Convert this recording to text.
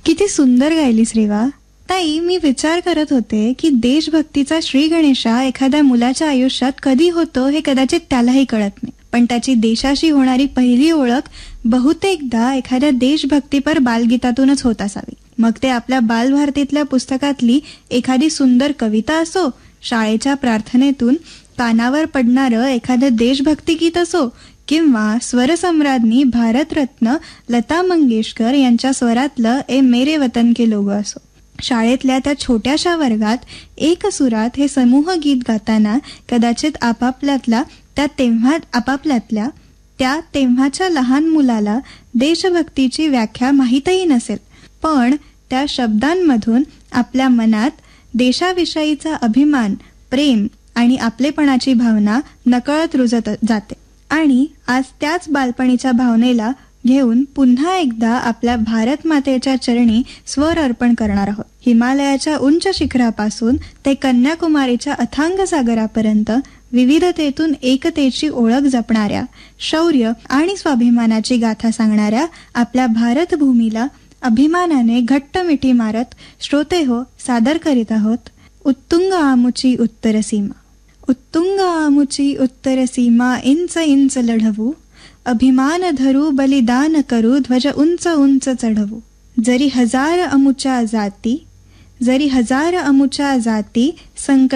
किती सुंदर गायलीस रेवा. ताई, मी विचार करत होते की देशभक्तीचा श्री गणेशा एखाद्या मुलाच्या आयुष्यात कधी होतो हे कदाचित त्यालाही कळत नाही, पण त्याची देशाशी होणारी पहिली ओळख बहुतेकदा एखाद्या देशभक्तीपर बालगीतातूनच होत असावी. मग ते आपल्या बालभारतीतल्या पुस्तकातली एखादी सुंदर कविता असो, शाळेच्या प्रार्थनेतून कानावर पडणारं एखादं देशभक्ती गीत असो, किंवा स्वरसम्राज्ञी भारतरत्न लता मंगेशकर यांच्या स्वरातलं ए मेरे वतन के लोगो असो. शाळेतल्या त्या छोट्याशा वर्गात एक सुरात हे समूह गीत गाताना कदाचित आपापल्यातल्या त्या तेव्हाच्या लहान मुलाला देशभक्तीची व्याख्या माहीतही नसेल, पण त्या शब्दांमधून आपल्या मनात देशाविषयीचा अभिमान, प्रेम आणि आपलेपणाची भावना नकळत रुजत जाते. आणि आज त्याच बालपणीच्या भावनेला घेऊन पुन्हा एकदा आपल्या भारत मातेच्या चरणी स्वर अर्पण करणार आहोत. हिमालयाच्या उंच शिखरापासून ते कन्याकुमारीच्या अथांग सागरापर्यंत विविधतेतून एकतेची ओळख जपणाऱ्या, शौर्य आणि स्वाभिमानाची गाथा सांगणाऱ्या आपल्या भारतभूमीला अभिमानाने घट्ट मिठी मारत श्रोते हो सादर करीत आहोत उत्तुंग आमुची उत्तर सीमा. उत्तुंग आमुची उत्तर सीमा इंच इंच लढवू, अभिमान धरू बलिदान करू ध्वज उंच उंच चढवू. जरी हजार अमुच्या जाती संकटात